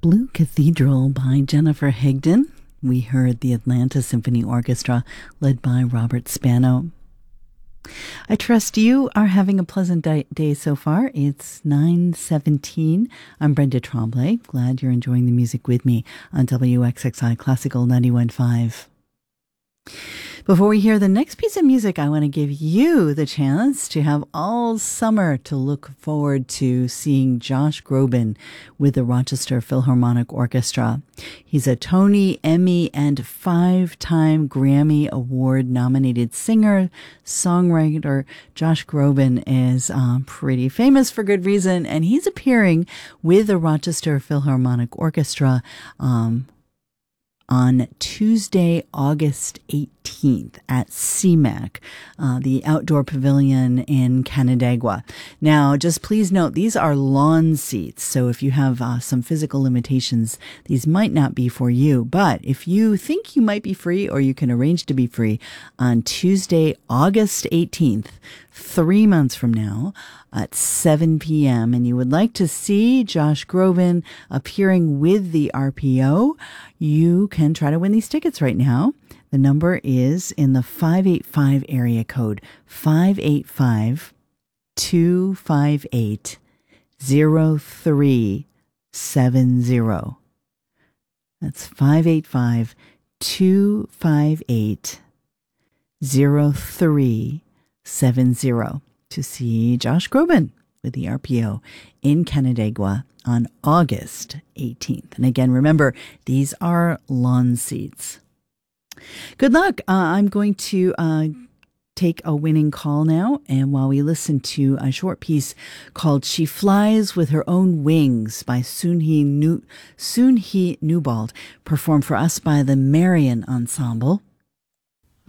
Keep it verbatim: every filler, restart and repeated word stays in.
Blue Cathedral by Jennifer Higdon. We heard the Atlanta Symphony Orchestra led by Robert Spano. I trust you are having a pleasant day so far. It's nine seventeen. I'm Brenda Tremblay. Glad you're enjoying the music with me on W X X I Classical ninety-one point five. Before we hear the next piece of music, I want to give you the chance to have all summer to look forward to seeing Josh Groban with the Rochester Philharmonic Orchestra. He's a Tony, Emmy, and five-time Grammy Award-nominated singer, songwriter. Josh Groban is um, pretty famous for good reason, and he's appearing with the Rochester Philharmonic Orchestra um on Tuesday, August eighteenth at C M A C, uh, the outdoor pavilion in Canandaigua. Now, just please note, these are lawn seats, so if you have uh, some physical limitations, these might not be for you. But if you think you might be free, or you can arrange to be free on Tuesday, August eighteenth, three months from now, at seven p.m., and you would like to see Josh Groban appearing with the R P O, you can try to win these tickets right now. The number is in the five eight five area code, five eight five, two five eight, zero three seven zero. That's five eight five, two five eight, zero three seven zero to see Josh Groban with the R P O in Canandaigua on August eighteenth. And again, remember, these are lawn seats. Good luck. Uh, I'm going to uh, take a winning call now. And while we listen to a short piece called She Flies with Her Own Wings by Soon-Hee New- Soon-Hee Newbold, performed for us by the Marion Ensemble.